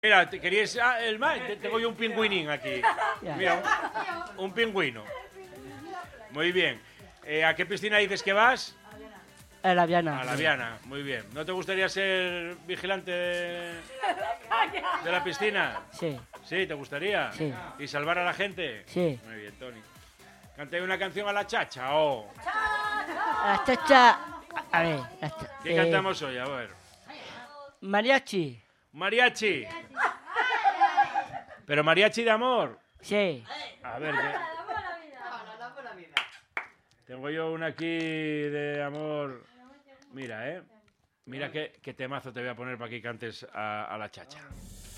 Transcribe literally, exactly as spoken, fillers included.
Mira, ¿te querías ah, el mar? Tengo yo un pingüinín aquí. Mira, un, un pingüino. Muy bien. Eh, ¿A qué piscina dices que vas? A la Viana. A la Viana, muy bien. ¿No te gustaría ser vigilante de, de la piscina? Sí. ¿Sí? ¿Te gustaría? Sí. ¿Y salvar a la gente? Sí. Muy bien, Tony. Cante una canción a la chacha, o... Oh. La chacha... A ver, la chacha. ¿Qué eh, cantamos hoy? A ver. Mariachi. Mariachi. ¿Pero mariachi de amor? Sí. A ver, ¿qué? Tengo yo una aquí de amor. Mira, ¿eh? Mira qué, qué temazo te voy a poner para que cantes a, a la chacha.